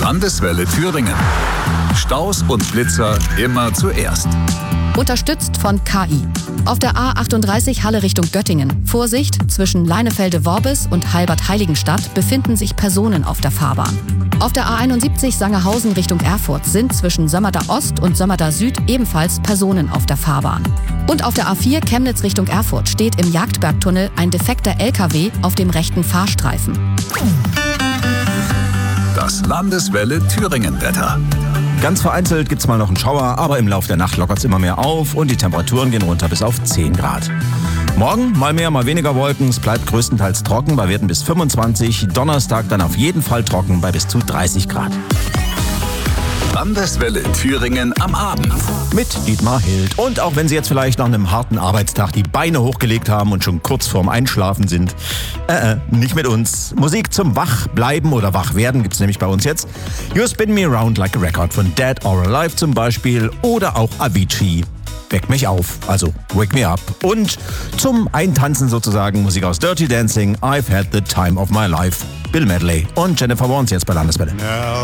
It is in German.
Landeswelle Thüringen. Staus und Blitzer immer zuerst. Unterstützt von KI. Auf der A38 Halle Richtung Göttingen. Vorsicht, zwischen Leinefelde-Worbis und Halbert-Heiligenstadt befinden sich Personen auf der Fahrbahn. Auf der A71 Sangerhausen Richtung Erfurt sind zwischen Sömmerda Ost und Sömmerda Süd ebenfalls Personen auf der Fahrbahn. Und auf der A4 Chemnitz Richtung Erfurt steht im Jagdbergtunnel ein defekter LKW auf dem rechten Fahrstreifen. Das Landeswelle Thüringen-Wetter. Ganz vereinzelt gibt's mal noch einen Schauer, aber im Laufe der Nacht lockert's immer mehr auf und die Temperaturen gehen runter bis auf 10 Grad. Morgen mal mehr, mal weniger Wolken. Es bleibt größtenteils trocken bei Werten bis 25. Donnerstag dann auf jeden Fall trocken bei bis zu 30 Grad. Landeswelle Thüringen am Abend. Mit Dietmar Hild. Und auch wenn Sie jetzt vielleicht nach einem harten Arbeitstag die Beine hochgelegt haben und schon kurz vorm Einschlafen sind, nicht mit uns. Musik zum Wachbleiben oder Wachwerden gibt's nämlich bei uns jetzt. You Spin Me Around Like a Record von Dead or Alive zum Beispiel oder auch Avicii. Weck mich auf, also Wake Me Up. Und zum Eintanzen sozusagen Musik aus Dirty Dancing, I've Had the Time of My Life, Bill Medley und Jennifer Warnes jetzt bei Landeswelle.